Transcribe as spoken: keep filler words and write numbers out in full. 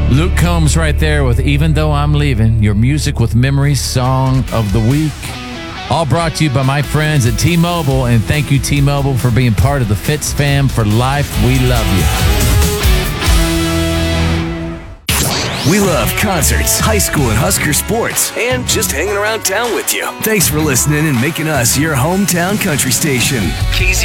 Luke Combs right there with Even Though I'm Leaving, your Music with Memories Song of the Week. All brought to you by my friends at T-Mobile, and thank you, T-Mobile, for being part of the Fitz fam for life. We love you. We love concerts, high school and Husker sports, and just hanging around town with you. Thanks for listening and making us your hometown country station. K Z